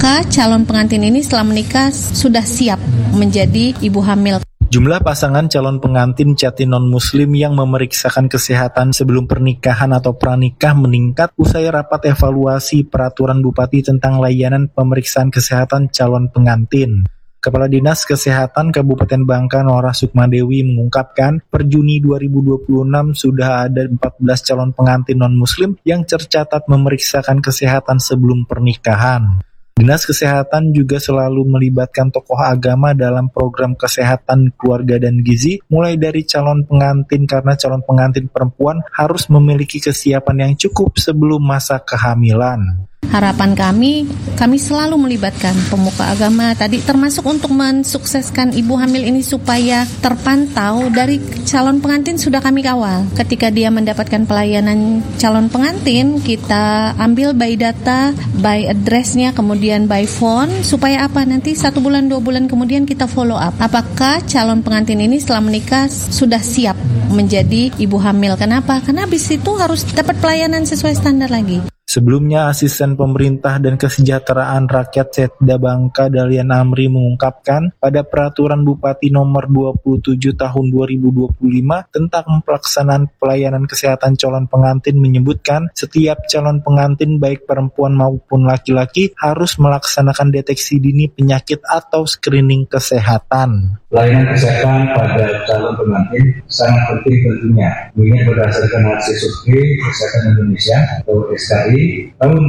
Apakah calon pengantin ini setelah menikah sudah siap menjadi ibu hamil? Jumlah pasangan calon pengantin cati non-muslim yang memeriksakan kesehatan sebelum pernikahan atau pranikah meningkat usai rapat evaluasi peraturan Bupati tentang layanan pemeriksaan kesehatan calon pengantin. Kepala Dinas Kesehatan Kabupaten Bangka Nora Sukmadewi mengungkapkan per Juni 2026 sudah ada 14 calon pengantin non-muslim yang tercatat memeriksakan kesehatan sebelum pernikahan. Dinas Kesehatan juga selalu melibatkan tokoh agama dalam program kesehatan keluarga dan gizi, mulai dari calon pengantin karena calon pengantin perempuan harus memiliki kesiapan yang cukup sebelum masa kehamilan. Harapan kami selalu melibatkan pemuka agama tadi termasuk untuk mensukseskan ibu hamil ini supaya terpantau dari calon pengantin sudah kami kawal. Ketika dia mendapatkan pelayanan calon pengantin, kita ambil by data, by address-nya, kemudian by phone, supaya apa? Nanti 1 bulan, 2 bulan kemudian kita follow up. Apakah calon pengantin ini setelah menikah sudah siap menjadi ibu hamil? Kenapa? Karena habis itu harus dapat pelayanan sesuai standar lagi. Sebelumnya, Asisten Pemerintah dan Kesejahteraan Rakyat Setda Bangka Dalian Amri mengungkapkan pada Peraturan Bupati Nomor 27 Tahun 2025 tentang pelaksanaan pelayanan kesehatan calon pengantin menyebutkan setiap calon pengantin baik perempuan maupun laki-laki harus melaksanakan deteksi dini penyakit atau screening kesehatan. Pelayanan kesehatan pada calon pengantin sangat penting tentunya, mengingat berdasarkan hasil survei Kesehatan Indonesia atau SKI tahun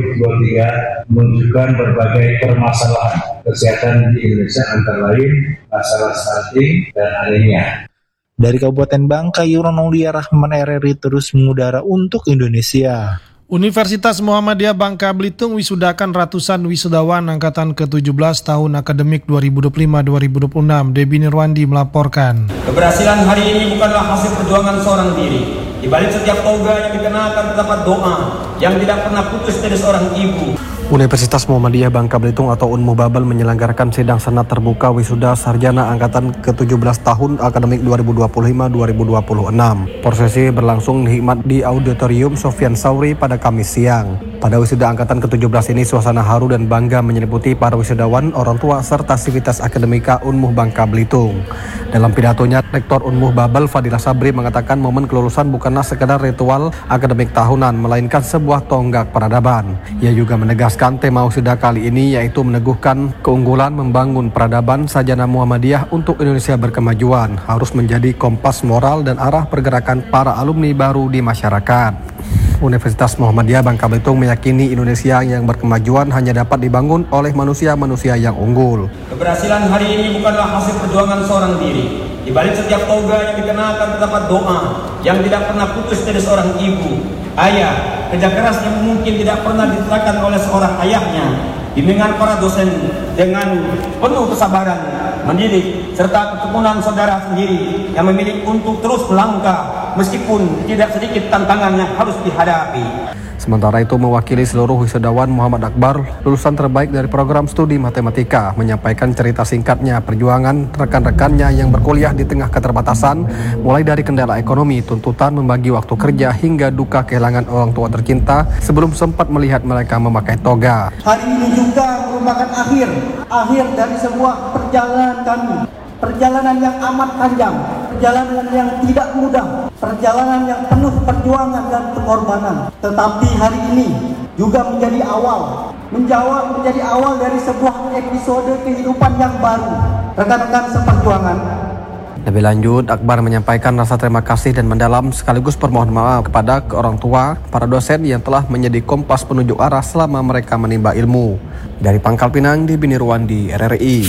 2023 menunjukkan berbagai permasalahan kesehatan di Indonesia antara lain masalah stunting dan anemia. Dari Kabupaten Bangka, Yuron Aulia Rahman RRI terus mengudara untuk Indonesia. Universitas Muhammadiyah Bangka Belitung wisudakan ratusan wisudawan angkatan ke-17 tahun akademik 2025-2026. Debi Nirwandi melaporkan. Keberhasilan hari ini bukanlah hasil perjuangan seorang diri. Di balik setiap toga yang dikenakan terdapat doa yang tidak pernah putus dari seorang ibu. Universitas Muhammadiyah Bangka Belitung atau Unmuh Babel menyelenggarakan sidang senat terbuka wisuda sarjana angkatan ke-17 tahun akademik 2025-2026. Prosesi berlangsung hikmat di Auditorium Sofyan Sauri pada Kamis siang. Pada wisuda angkatan ke-17 ini suasana haru dan bangga menyelimuti para wisudawan, orang tua serta sivitas akademika Unmuh Bangka Belitung. Dalam pidatonya, Rektor Unmuh Babel Fadilah Sabri mengatakan momen kelulusan bukanlah sekedar ritual akademik tahunan, melainkan sebuah tonggak peradaban. Ia juga menegaskan tema wisuda kali ini yaitu meneguhkan keunggulan membangun peradaban sarjana Muhammadiyah untuk Indonesia berkemajuan harus menjadi kompas moral dan arah pergerakan para alumni baru di masyarakat. Universitas Muhammadiyah Bangka Belitung meyakini Indonesia yang berkemajuan hanya dapat dibangun oleh manusia-manusia yang unggul. Keberhasilan hari ini bukanlah hasil perjuangan seorang diri. Di balik setiap toga yang dikenakan terdapat doa yang tidak pernah putus dari seorang ibu, ayah, kerja keras yang mungkin tidak pernah diterapkan oleh seorang ayahnya, bimbingan para dosen dengan penuh kesabaran, mendidik, serta ketekunan saudara sendiri yang memilih untuk terus melangkah meskipun tidak sedikit tantangan yang harus dihadapi. Sementara itu, mewakili seluruh wisudawan Muhammad Akbar, lulusan terbaik dari program studi matematika, menyampaikan cerita singkatnya perjuangan rekan-rekannya yang berkuliah di tengah keterbatasan, mulai dari kendala ekonomi, tuntutan membagi waktu kerja, hingga duka kehilangan orang tua tercinta sebelum sempat melihat mereka memakai toga. Hari ini juga merupakan akhir dari sebuah perjalanan kami. Perjalanan yang amat panjang, perjalanan yang tidak mudah, perjalanan yang penuh perjuangan dan pengorbanan. Tetapi hari ini juga menjadi awal dari sebuah episode kehidupan yang baru. Rekan-rekan seperjuangan. Lebih lanjut, Akbar menyampaikan rasa terima kasih dan mendalam sekaligus permohonan maaf kepada orang tua, para dosen yang telah menjadi kompas penunjuk arah selama mereka menimba ilmu. Dari Pangkal Pinang, Debi Nirwandi, RRI.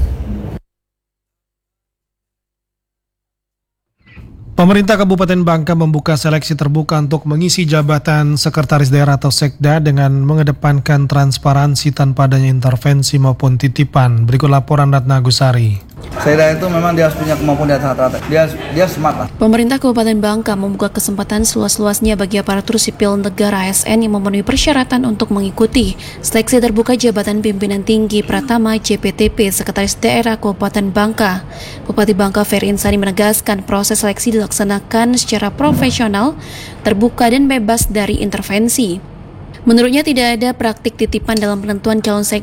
Pemerintah Kabupaten Bangka membuka seleksi terbuka untuk mengisi jabatan Sekretaris Daerah atau Sekda dengan mengedepankan transparansi tanpa adanya intervensi maupun titipan. Berikut laporan Ratna Agusari. Sekda itu memang dia harus punya kemampuan di atas rata-rata. Dia smart lah. Pemerintah Kabupaten Bangka membuka kesempatan seluas-luasnya bagi aparatur sipil negara ASN yang memenuhi persyaratan untuk mengikuti seleksi terbuka jabatan pimpinan tinggi Pratama JPTP Sekretaris Daerah Kabupaten Bangka. Bupati Bangka Ferry Insani menegaskan proses seleksi dilaksanakan secara profesional, terbuka dan bebas dari intervensi. Menurutnya tidak ada praktik titipan dalam penentuan calon sekda